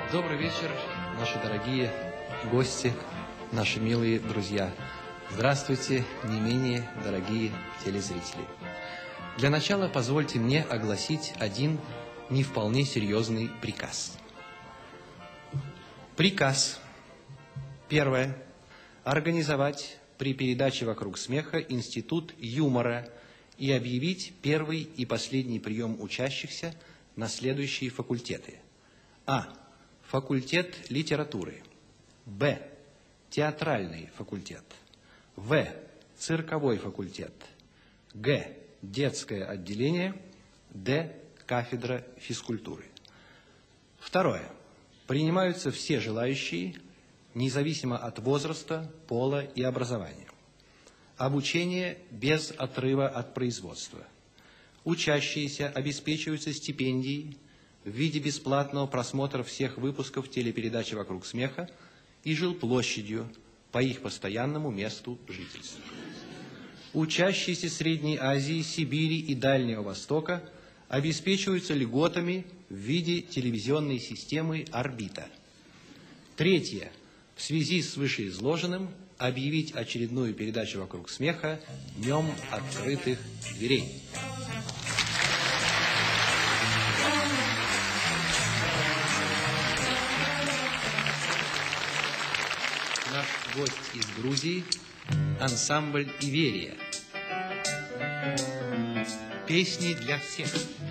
Добрый вечер, наши дорогие гости, наши милые друзья. Здравствуйте, не менее дорогие телезрители. Для начала позвольте мне огласить один не вполне серьезный приказ. Приказ. Первое. Организовать при передаче «Вокруг смеха» институт юмора и объявить первый и последний прием учащихся на следующие факультеты. А. Факультет литературы. Б. Театральный факультет. В. Цирковой факультет. Г. Детское отделение. Д. Кафедра физкультуры. Второе. Принимаются все желающие, независимо от возраста, пола и образования. Обучение без отрыва от производства. Учащиеся обеспечиваются стипендией в виде бесплатного просмотра всех выпусков телепередачи «Вокруг смеха» и жилплощадью по их постоянному месту жительства. Учащиеся Средней Азии, Сибири и Дальнего Востока обеспечиваются льготами в виде телевизионной системы «Орбита». Третье. В связи с вышеизложенным объявить очередную передачу «Вокруг смеха» Днем открытых дверей. Наш гость из Грузии – ансамбль «Иверия». Песни для всех.